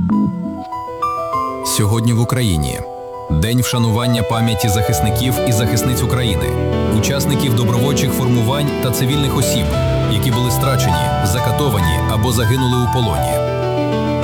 Сьогодні в Україні день вшанування пам'яті захисників і захисниць України, учасників добровольчих формувань та цивільних осіб, які були страчені, закатовані або загинули у полоні.